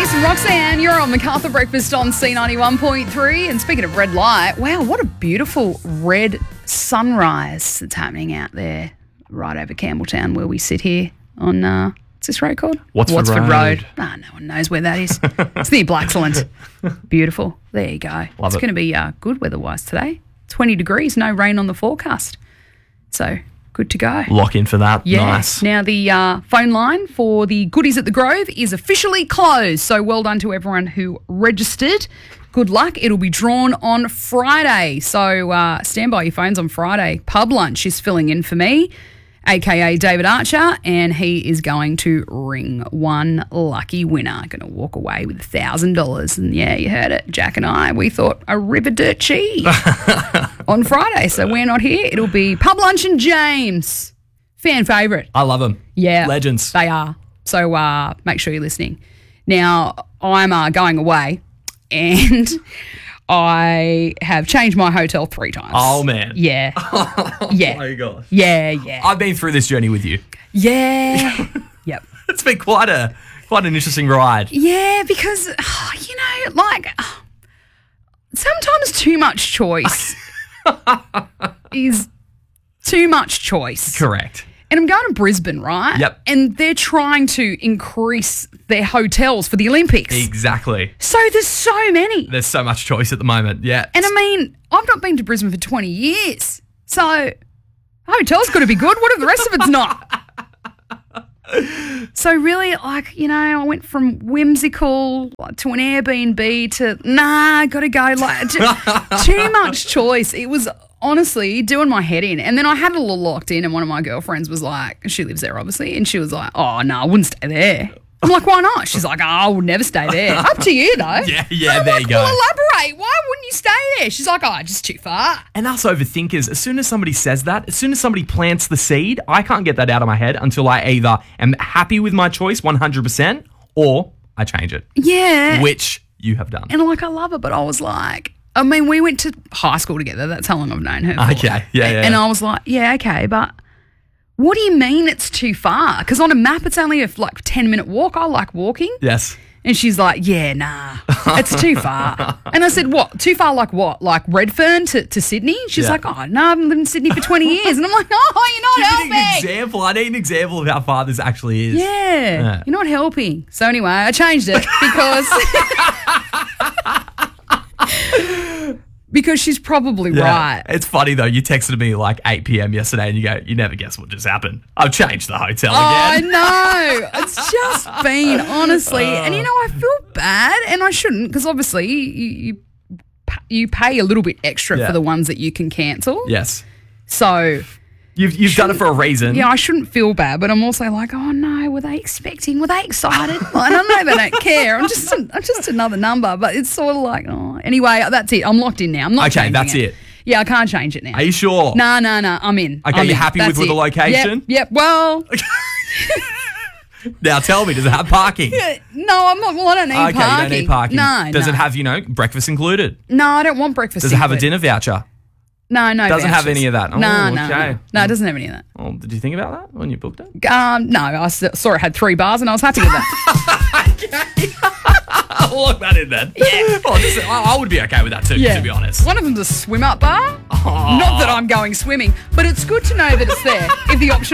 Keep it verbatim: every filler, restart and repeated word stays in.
Travis and Roxanne, you're on MacArthur Breakfast on C ninety-one point three. And speaking of red light, wow, what a beautiful red sunrise that's happening out there right over Campbelltown where we sit here on, uh, what's this road called? Wattsford, Wattsford Road. Road. Ah, no one knows where that is. It's near Blaxland. Beautiful. There you go. Love it's it. going to be uh, good weather-wise today. twenty degrees, no rain on the forecast. So good to go. Lock in for that. Yeah. Nice. Now, the uh, phone line for the Goodies at the Grove is officially closed. So well done to everyone who registered. Good luck. It'll be drawn on Friday. So uh, stand by your phones on Friday. Pub Lunch is filling in for me, a k a. David Archer, and he is going to ring one lucky winner. Going to walk away with one thousand dollars. And yeah, you heard it. Jack and I, we thought a Riverdurchie on Friday. So we're not here. It'll be Pub Lunch and James. Fan favourite. I love them. Yeah. Legends. They are. So uh, make sure you're listening. Now, I'm uh, going away and I have changed my hotel three times. Oh, man. Yeah. Yeah. Oh, my gosh. Yeah, yeah. I've been through this journey with you. Yeah. Yep. It's been quite a quite an interesting ride. Yeah, because, oh, you know, like, oh, sometimes too much choice is too much choice. Correct. And I'm going to Brisbane, right? Yep. And they're trying to increase their hotels for the Olympics. Exactly. So there's so many. There's so much choice at the moment. Yeah. And I mean, I've not been to Brisbane for twenty years. So a hotel's got to be good. What if the rest of it's not? So really, like, you know, I went from whimsical to an Airbnb to, nah, got to go. Like, too, too much choice. It was honestly doing my head in. And then I had it all locked in, and one of my girlfriends was like, she lives there obviously, and she was like, oh, no, I wouldn't stay there. I'm like, why not? She's like, oh, I would never stay there. Up to you, though. Yeah, yeah, I'm there like, you go. Well, elaborate. Why wouldn't you stay there? She's like, oh, just too far. And us overthinkers, as soon as somebody says that, as soon as somebody plants the seed, I can't get that out of my head until I either am happy with my choice one hundred percent or I change it, Yeah. which you have done. And like, I love it, but I was like, I mean, we went to high school together. That's how long I've known her for. Okay, yeah, yeah. And I was like, yeah, okay, but what do you mean it's too far? Because on a map, it's only a like ten minute walk. I like walking. Yes. And she's like, yeah, nah, it's too far. And I said, what? Too far like what? Like Redfern to, to Sydney? She's Yeah. like, oh, no, I've lived in Sydney for twenty years. And I'm like, oh, you're not Give me an helping. example. I need an example of how far this actually is. Yeah, Yeah. you're not helping. So anyway, I changed it because because she's probably Yeah. right. It's funny though. You texted me like eight p.m. yesterday and you go, you never guess what just happened. I've changed the hotel Oh, I again. know. It's just been, honestly. And, you know, I feel bad, and I shouldn't, because obviously you, you you pay a little bit extra Yeah. for the ones that you can cancel. Yes. So, You've you've done it for a reason. yeah, I shouldn't feel bad, but I'm also like, oh, no, were they expecting? Were they excited? Well, and I know they don't care. I'm just I'm just another number, but it's sort of like, oh. Anyway, that's it. I'm locked in now. I'm not Okay, changing that's it. it. Yeah, I can't change it now. Are you sure? No, no, no. I'm in. Okay, I'm you're in. happy with- That's with the it. location? Yep, yep. Well, Now tell me, does it have parking? no, I'm not. Well, I don't need Okay, parking. you don't need parking. No, Does no. it have, you know, breakfast included? No, I don't want breakfast. Does it have a included. dinner voucher? No, no. Doesn't have vouchers. any of that? Oh, no, no, okay. no. No, it doesn't have any of that. Well, did you think about that when you booked it? Um, no, I s- saw it had three bars, and I was happy with that. I'll lock that in then. Yeah. Well, this, I I would be okay with that too, to be honest. One of them's a swim up bar. Oh. Not that I'm going swimming, but it's good to know that it's there if the option